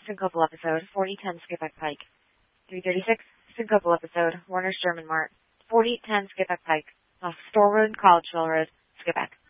Syncopal episode, 4010 Skippack Pike. 336, Syncopal episode, Warner's German Mart. 4010 Skippack Pike. Off Store Road, Collegeville Road, Skippack.